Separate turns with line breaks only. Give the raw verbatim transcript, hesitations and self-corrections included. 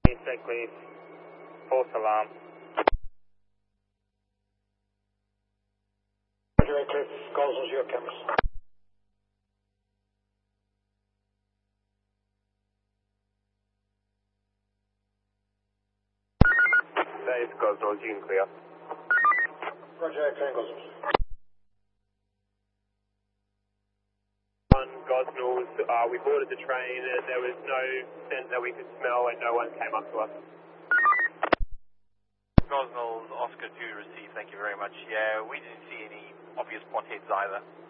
Exactly. False alarm.
Roger, eight two, Gosnells, your cameras.
That is Gosnells, you can clear.
Roger, eight two, Gosnells.
On Gosnells, uh, we boarded the train and there was no scent that we could smell and no one came up to us.
Gosnells, Oscar two received, thank you very much. Yeah, we didn't see any obvious spot heads either.